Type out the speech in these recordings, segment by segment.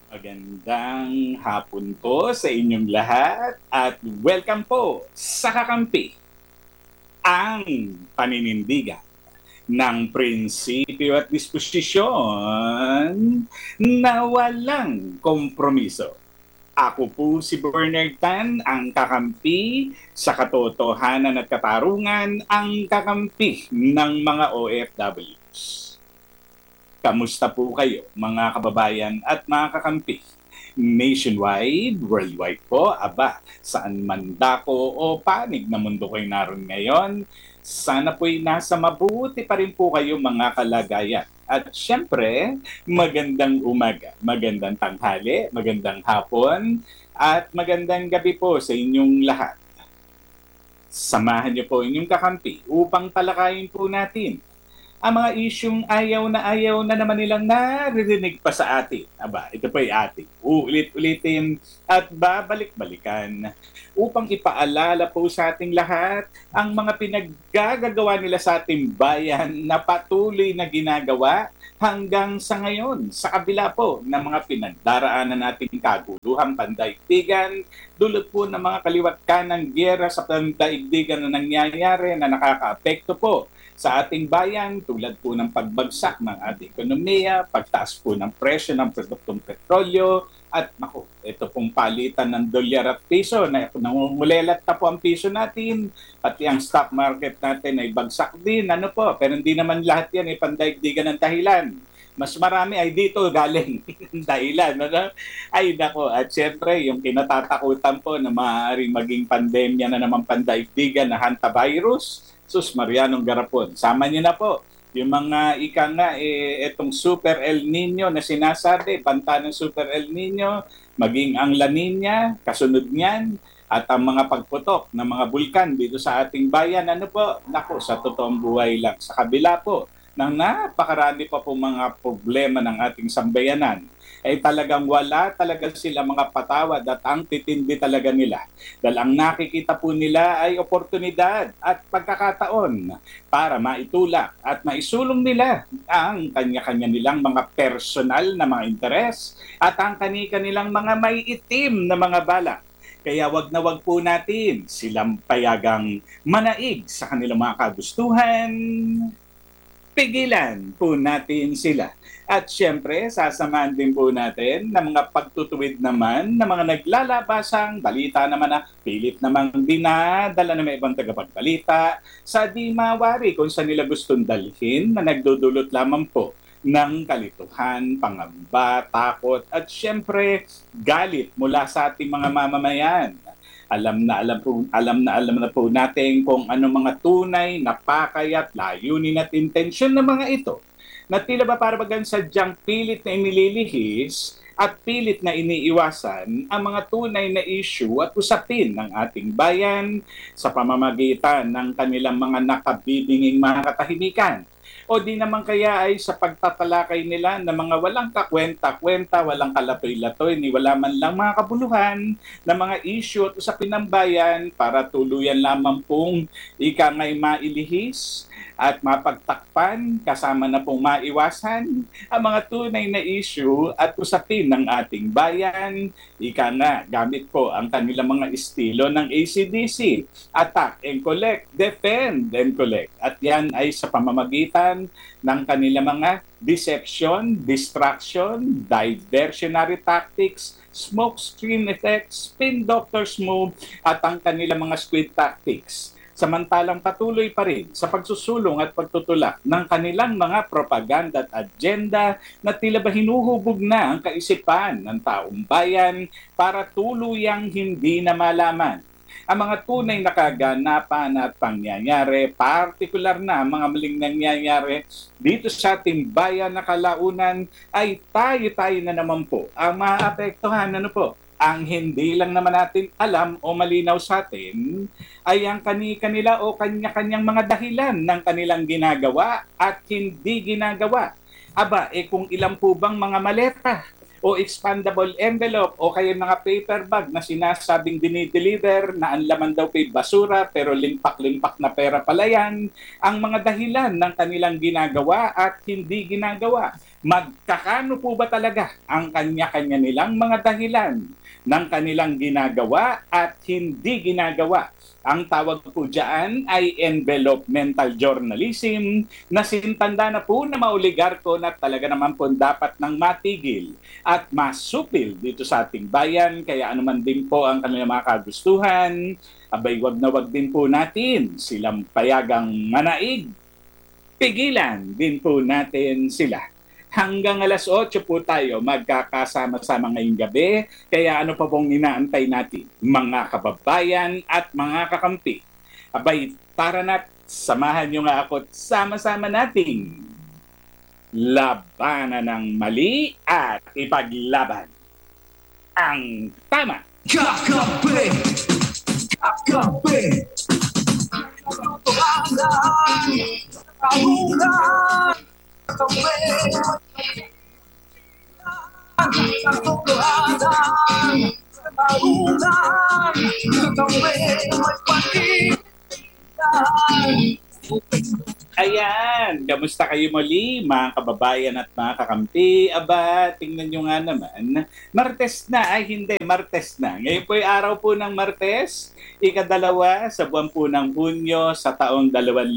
Magandang hapon po sa inyong lahat at welcome po sa Kakampi, ang paninindigan ng prinsipyo at disposisyon na walang kompromiso. Ako po si Bernard Tan, ang kakampi sa katotohanan at katarungan, ang kakampi ng mga OFWs. Kamusta po kayo mga kababayan at mga kakampi? Nationwide, worldwide po, aba, saan man dako o panig na mundo kayo naroon ngayon, sana po'y nasa mabuti pa rin po kayo mga kalagayan. At syempre, magandang umaga, magandang tanghali, magandang hapon, at magandang gabi po sa inyong lahat. Samahan niyo po inyong kakampi upang talakayin po natin ang mga isyung ayaw na naman nilang naririnig pa sa atin. Aba, ito pa yung ating uulit-ulitin at babalik-balikan upang ipaalala po sa ating lahat ang mga pinaggagawa nila sa ating bayan na patuloy na ginagawa hanggang sa ngayon, sa kabila po ng mga pinagdaraanan nating kaguluhang pandaigdigan, dulot po ng mga kaliwat kanang gyera sa pandaigdigan na nangyayari na nakakaapekto po sa ating bayan, tulad po ng pagbagsak ng ating ekonomiya, pagtaas po ng presyo ng produktong petrolyo, at naku, ito pong palitan ng dolyar at piso, na nangungulelat na po ang piso natin, pati ang stock market natin ay bagsak din, ano po, pero hindi naman lahat yan ay pandaigdigan ng dahilan. Mas marami ay dito galing ng dahilan. Ano? Ay nako, at syempre yung kinatatakutan po na maaaring maging pandemya na naman pandaigdigan na hantavirus, sus Marianong Garapon. Sama niyo na po yung mga ika nga, itong Super El Nino na sinasabi, banta ng Super El Nino, maging ang La Nina, kasunod niyan, at ang mga pagputok ng mga bulkan dito sa ating bayan, ano po, nako, sa totoong buhay lang. Sa kabila po ng napakarami pa po mga problema ng ating sambayanan, ay talagang wala talaga sila mga patawad at ang titindi talaga nila. Dahil ang nakikita po nila ay oportunidad at pagkakataon para maitulak at maisulong nila ang kanya-kanya nilang mga personal na mga interes at ang kani-kanilang mga may itim na mga balak. Kaya wag na wag po natin silang payagang manaig sa kanilang mga kagustuhan, pigilan po natin sila. At syempre, sasamahan din po natin ng mga pagtutuwid naman ng mga naglalabasang balita naman na pilit namang dinadala ng may ibang tagapagbalita sa di mawari kung saan nila gustong dalhin na nagdudulot lamang po ng kalituhan, pangamba, takot at syempre galit mula sa ating mga mamamayan. Alam na po natin kung ano mga tunay na pakay at layunin at intensyon ng mga ito na tila ba para bagang sadyang pilit na inililihis at pilit na iniiwasan ang mga tunay na issue at usapin ng ating bayan sa pamamagitan ng kanilang mga nakabibinging mga katahimikan. O di naman kaya ay sa pagtatalakay nila ng mga walang kakwenta-kwenta, walang kalatoy-latoy, ni wala man lang mga kabuluhan na mga issue at usapin ng bayan para tuluyan lamang pong ika nga'y mailihis at mapagtakpan kasama na pong maiwasan ang mga tunay na issue at usapin ng ating bayan. Ika nga, gamit po ang kanilang mga estilo ng ACDC, attack and collect, defend and collect. At yan ay sa pamamagitan ng kanilang mga deception, distraction, diversionary tactics, smoke screen effects, spin doctor's move, at ang kanilang mga squid tactics. Samantalang patuloy pa rin sa pagsusulong at pagtutulak ng kanilang mga propaganda at agenda na tila ba hinuhubog na ang kaisipan ng taong bayan para tuluyang hindi na malaman ang mga tunay na kaganapan at pangyayari, partikular na mga maling nangyayari dito sa ating bayan na kalaunan, ay tayo-tayo na naman po ang maapektuhan. Ano po? Ang hindi lang naman natin alam o malinaw sa atin ay ang kanila o kanya-kanyang mga dahilan ng kanilang ginagawa at hindi ginagawa. Aba, kung ilan po bang mga maleta o expandable envelope o kaya mga paper bag na sinasabing dinideliver na ang laman daw kay basura pero limpak-limpak na pera pala yan, ang mga dahilan ng kanilang ginagawa at hindi ginagawa. Magkakano po ba talaga ang kanya-kanya nilang mga dahilan ng kanilang ginagawa at hindi ginagawa? Ang tawag po dyan ay envelopmental journalism na sintanda na po na maoligarko na talaga naman po dapat nang matigil at masupil dito sa ating bayan. Kaya anuman din po ang kanilang mga kagustuhan, abay wag na wag din po natin silang payagang manaig. Pigilan din po natin sila. Hanggang alas 8 po tayo magkakasama-sama ngayong gabi. Kaya ano pa pong inaantay natin, mga kababayan at mga kakampi? Abay, tara na, samahan nyo nga ako at sama-sama nating labanan ng mali at ipaglaban ang tama. Kakampi! Kakampi! Katotohanan! Kahulan! Kakampi! Katotohanan! Kahulan! Kakampi! Pag-iilan! Ayan, kamusta kayo muli mga kababayan at mga kakampi? Aba, tingnan nyo nga naman, Martes na, ay hindi, Martes na. Ngayon po ay araw po ng Martes, ikadalawa sa buwan po ng Hunyo sa taong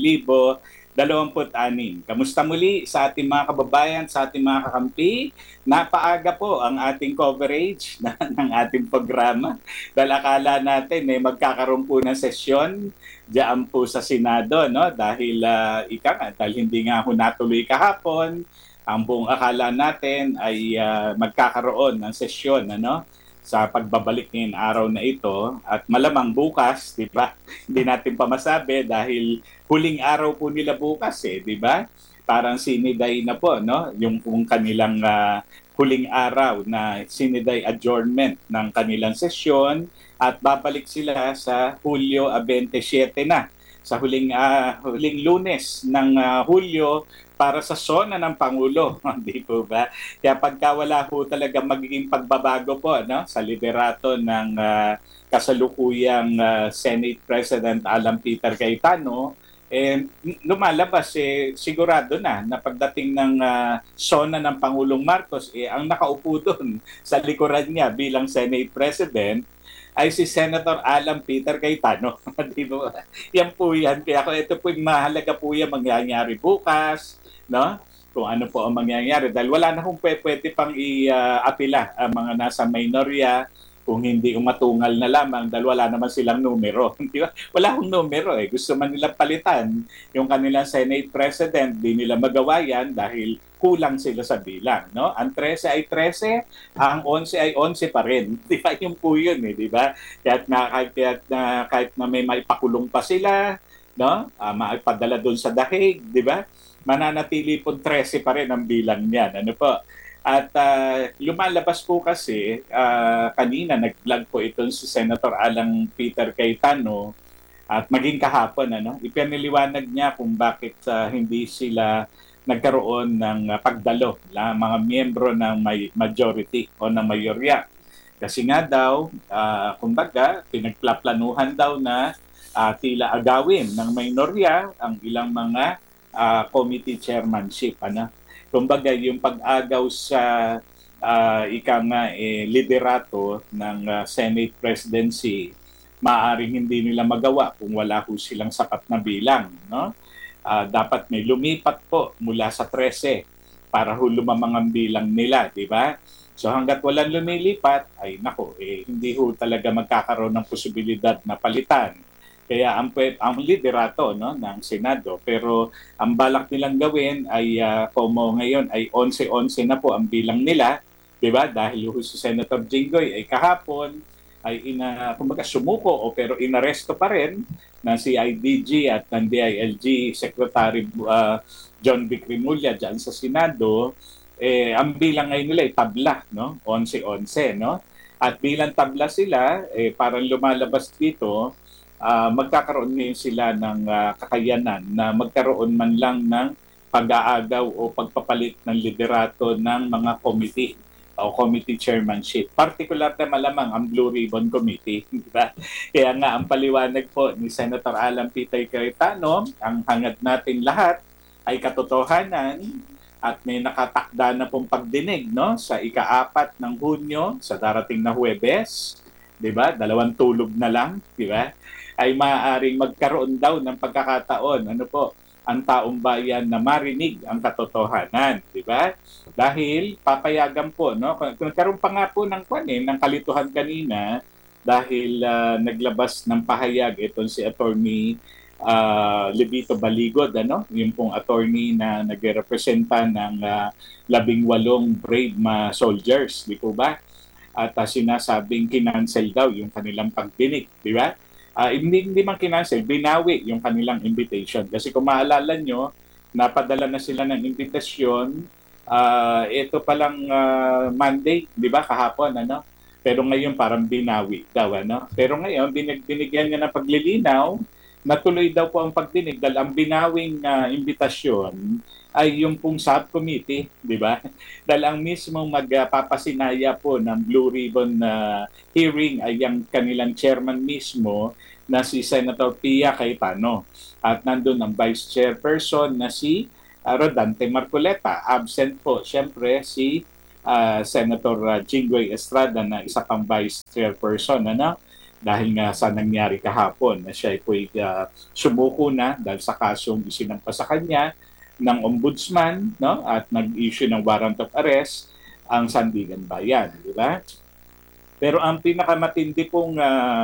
2026. Kamusta muli sa ating mga kababayan, sa ating mga kakampi? Napaaga po ang ating coverage ng ating programa dahil akala natin magkakaroon po ng sesyon diyan po sa Senado, no? Dahil dahil hindi nga ho natuloy kahapon, ang buong akala natin ay magkakaroon ng sesyon, ano? Sa pagbabalik ng araw na ito at malamang bukas, di ba? Hindi natin pa masabi dahil huling araw po nila bukas di ba? Parang siniday na po, no? Yung kung kanilang huling araw na siniday adjournment ng kanilang sesyon at babalik sila sa Hulyo 27 na sa huling Lunes ng Hulyo para sa sona ng Pangulo, di po ba? Kaya pagka wala po talaga magiging pagbabago po no sa liderato ng kasalukuyang Senate President Alan Peter Cayetano, lumalabas sigurado na pagdating ng sona ng Pangulong Marcos ang nakaupo doon sa likuran niya bilang Senate President ay si Senator Alan Peter Cayetano. Di ba? Yan po yan. Kaya ito po yung mahalaga po yan mangyayari bukas, no? Kung ano po ang mangyayari. Dahil wala na kung pwede pang i-apila ang mga nasa minorya kung hindi umatungal na lamang dahil wala naman silang numero. Di ba? Wala akong numero Gusto man nila palitan yung kanilang Senate President, di nila magawa yan dahil kulang sila sa bilang, no? Ang 13 ay 13, ang 11 ay 11 pa rin. Di ba? Yung po yun, di ba? Kahit na may maipakulong pa sila, no? Maipadala doon sa dahig, di ba? Mananatili po 13 pa rin ang bilang niyan. Ano po? At lumalabas po kasi, kanina nag-vlog po ito si Senator Alan Peter Cayetano at maging kahapon, ipiniliwanag niya kung bakit hindi sila nagkaroon ng pagdalo mga miyembro ng majority o ng mayorya. Kasi nga daw, kumbaga, pinagplaplanuhan daw na tila agawin ng minorya ang ilang mga committee chairmanship. Kumbaga, yung pag-agaw sa liderato ng Senate presidency, maaaring hindi nila magawa kung wala ho silang sapat na bilang. No? Dapat may lumipat po mula sa 13 para ho lumamang ang bilang nila, di ba? So hanggat walang lumilipat, ay nako, hindi ho talaga magkakaroon ng posibilidad na palitan. Kaya ang liderato ng Senado. Pero ang balak nilang gawin ay como ngayon ay 11-11 na po ang bilang nila, 'di ba? Dahil si Senator Jinggoy ay kahapon ay kumbaga sumuko pero inaresto pa rin ng CIDG at ng DILG Secretary John Vic Rimulya diyan sa Senado. Ang bilang ngayon nila ay tabla, no? 11-11, no? At bilang tabla sila, parang lumalabas dito, magkakaroon ngayon sila ng kakayanan na magkaroon man lang ng pag-aagaw o pagpapalit ng liderato ng mga committee o committee chairmanship. Particular na malamang ang Blue Ribbon Committee. Diba? Kaya nga ang paliwanag po ni Senator Alan Peter Cayetano, ang hangad natin lahat ay katotohanan at may nakatakda na pong pagdinig, no, sa ika-4 ng Hunyo sa darating na Huwebes, 'di ba? 2 tulog na lang, 'di ba? Ay maaaring magkaroon daw ng pagkakataon, ano po, ang taong bayan na marinig ang katotohanan, 'di ba? Dahil papayagan po, no, nagkaroon pa nga po ng ng kalituhan kanina dahil naglabas ng pahayag itong si Attorney Levito Baligod, ano, yung pong attorney na nagrepresenta ng 18 brave soldiers, di po ba? At sinasabing kinancel daw yung kanilang pagdinig, di ba? Hindi man kinancel, binawi yung kanilang invitation. Kasi kung maalala nyo, napadala na sila ng invitation, ito palang Monday, di ba, kahapon, ano? Pero ngayon parang binawi daw, ano? Pero ngayon, binigyan nga ng paglilinaw, natuloy daw po ang pagdinig dahil ang binawing imbitasyon ay yung pong subcommittee, di ba? Dahil ang mismong magpapasinaya po ng Blue Ribbon hearing ay ang kanilang chairman mismo na si Senator Pia Cayetano. At nandun ang vice chairperson na si Rodante Marcoleta. Absent po, syempre, si Senator Jinggoy Estrada na isa pang vice chairperson, ano? Dahil nga sa nangyari kahapon na siya po'y sumuko na dahil sa kasong isinampa sa kanya ng ombudsman, no, at nag-issue ng warrant of arrest ang Sandigan Bayan, di ba? Pero ang pinakamatindi pong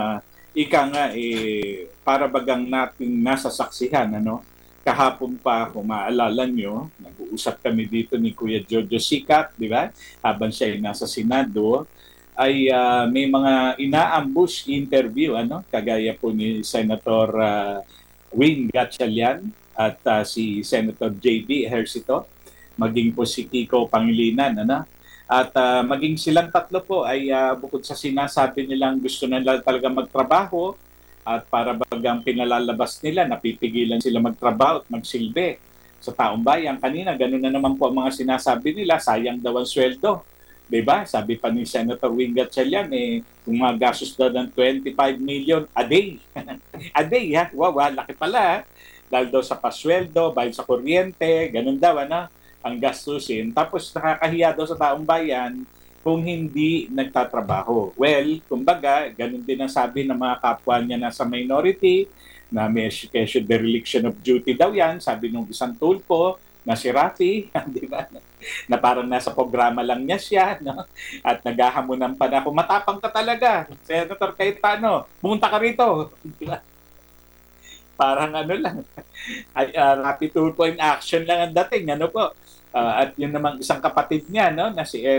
para bagang nating nasa saksihan, ano, kahapon pa, kung maalala nyo, nag-uusap kami dito ni Kuya Jojo Sikat, di ba? Habang siya ay nasa Senado, ay may mga ina-ambush interview, ano, kagaya po ni Senator Wing Gatchalian at si Senator JB Ejercito, maging po si Kiko Pangilinan, ano, at maging silang tatlo po ay bukod sa sinasabi nilang gusto nila talaga magtrabaho at para bagang pinalalabas nila, napipigilan sila magtrabaho at magsilbi sa taong bayan. Kanina, ganun na naman po ang mga sinasabi nila, sayang daw ang sweldo. Diba? Sabi pa ni Senator Wing Gatchalian, kung magastos daw ng 25 million a day. A day, ha? Wow, laki pala, ha? Dahil daw sa pasweldo, bayad sa kuryente, ganun daw, ano, ang gastusin. Tapos nakakahiya daw sa taong bayan kung hindi nagtatrabaho. Well, kumbaga, ganun din ang sabi ng mga kapwa niya na sa minority, na may dereliction of duty daw yan, sabi nung isang tulpo, na si Rafi, di ba? Na parang nasa programa lang niya siya, no? At naghahamunan pa na, kung matapang ka talaga, Senator Cayetano, pumunta ka rito. Di ba? Parang ano lang, Rafi Tulfo in action lang ang dating, ano po. At yun namang isang kapatid niya, no, na si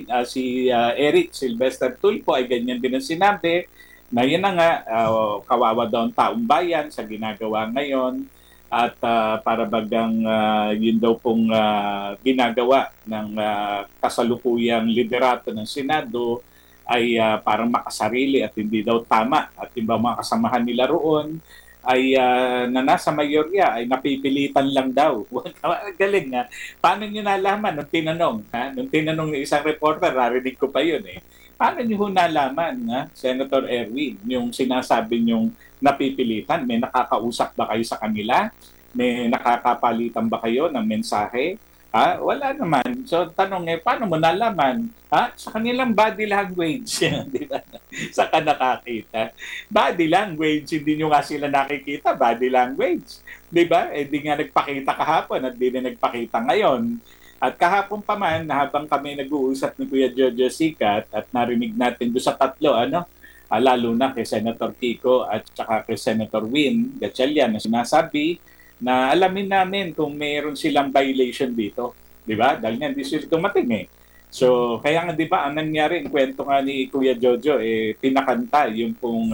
Eric Sylvester Tulfo, ay ganyan din ang sinabi, na yun na nga, kawawa daw ang taong bayan sa ginagawa ngayon. At para bagang yun daw pong ginagawa ng kasalukuyang liderato ng Senado ay parang makasarili at hindi daw tama. At yung mga kasamahan nila roon ay na nasa mayorya ay napipilitan lang daw. Galing nga. Paano nyo nalaman nung tinanong? Ha? Nung tinanong ng isang reporter, narinig ko pa yun eh. Paano nyo nalaman, Senator Erwin, yung sinasabi nyong napipilitan? May nakakausap ba kayo sa kanila? May nakakapalitan ba kayo ng mensahe? Wala naman. So tanong paano mo nalaman? Sa kanilang body language. Di ba? Saka nakakita. Body language, hindi nyo nga sila nakikita. Body language. Di ba? Di nga nagpakita kahapon at di na nagpakita ngayon. At kahapon pa man, habang kami nag-uusap ni Kuya Jojo Sikat at narinig natin doon sa tatlo, lalo na kay Senator Kiko at saka kay Senator Win Gatchalian na sinasabi na alamin namin kung mayroon silang violation dito. Di ba? Dahil nga hindi sila dumating eh. So, kaya nga di ba, ang nangyari, ang kwento nga ni Kuya Jojo, pinakanta yung pong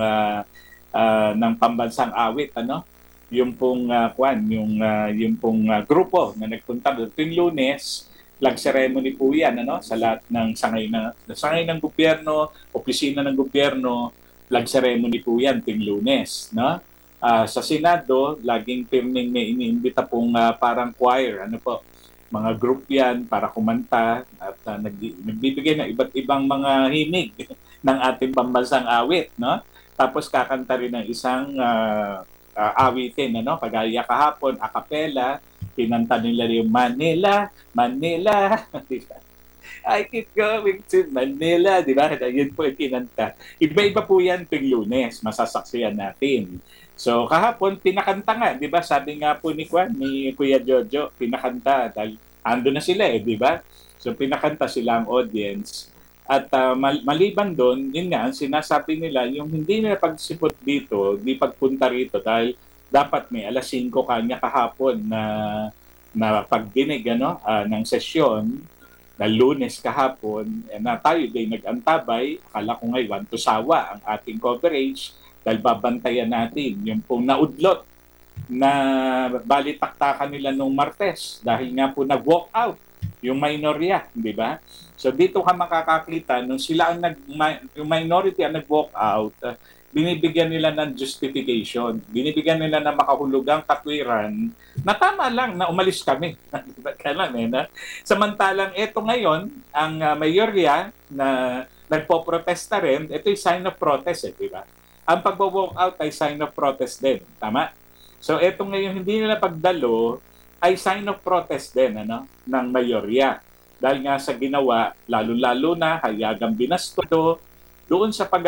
ng pambansang awit, ano? Yung pong yung pong grupo na nagpunta tuwing Lunes, flag ceremony po yan, ano, sa lahat ng sangay ng gobyerno, opisina ng gobyerno, flag ceremony po yan tuwing Lunes, no? Sa Senado, laging pirming may iniimbita pong parang choir, ano po, mga group yan para kumanta at nagbibigay ng iba't ibang mga himig ng ating pambansang awit, no? Tapos kakanta rin ng isang awitin, ano, kagaya kahapon, a cappella, kinanta nila yung Manila, Manila. Diba? I keep going to Manila, di ba? Yun po yung kinanta. Iba-iba po yan tuwing Lunes, masasaksiyan natin. So kahapon, pinakanta nga, di ba? Sabi nga po ni Kwan, ni Kuya Jojo, pinakanta dahil ando na sila di ba? So pinakanta sila ang audience. At maliban doon, yun nga, ang sinasabi nila, yung hindi nila pagsipot dito, di pagpunta rito dahil dapat may alas 5 kanya kahapon na pagdinig ng sesyon na Lunes kahapon, na tayo din nag-antabay, akala ko ngayon, tusawa ang ating coverage dahil babantayan natin yung pong naudlot na balitaktakan nila nung Martes dahil nga po nag-walk out yung minorya, di ba? So dito ka makakakita, nung sila ang yung minority ang nag-walk out, binibigyan nila ng justification, binibigyan nila ng makahulugang katwiran na tama lang na umalis kami. Samantalang ito ngayon, ang mayorya na nagpo-protesta rin, ito yung sign of protest, di ba? Ang pag-walk out ay sign of protest din, tama? So ito ngayon, hindi nila pagdalo, ay sign of protest din ng mayorya. Dahil nga sa ginawa, lalo-lalo na hayagang binasto doon sa pag